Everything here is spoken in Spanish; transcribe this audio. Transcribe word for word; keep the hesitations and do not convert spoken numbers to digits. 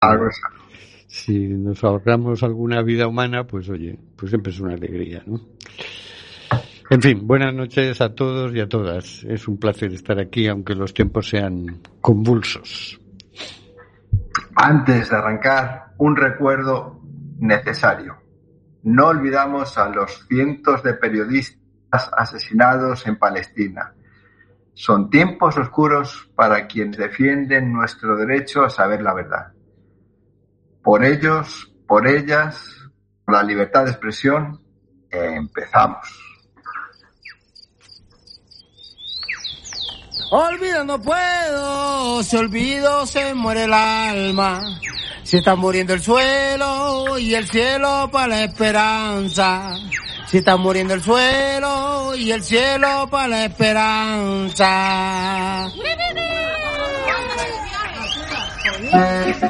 Algo es algo. Si nos ahorramos alguna vida humana, pues oye, pues siempre es una alegría, ¿no? En fin, buenas noches a todos y a todas. Es un placer estar aquí, aunque los tiempos sean convulsos. Antes de arrancar, un recuerdo necesario. No olvidamos a los cientos de periodistas asesinados en Palestina. Son tiempos oscuros para quienes defienden nuestro derecho a saber la verdad. Por ellos, por ellas, por la libertad de expresión, empezamos. Olvidar no puedo, si olvido se muere el alma. Si está muriendo el suelo y el cielo para la esperanza. Si está muriendo el suelo y el cielo para la esperanza.